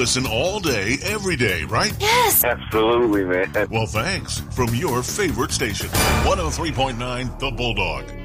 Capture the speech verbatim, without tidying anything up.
listen all day, every day, right? Yes. Absolutely, man. Well, thanks from your favorite station, one oh three point nine The Bulldog.